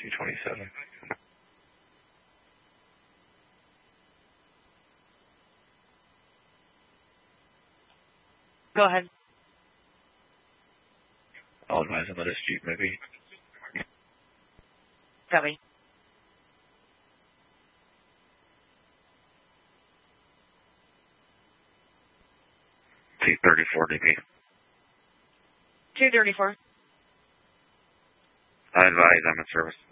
227. Go ahead. I'll advise him that his Jeep maybe. Copy. T34 DP. 234. I advise I'm in service.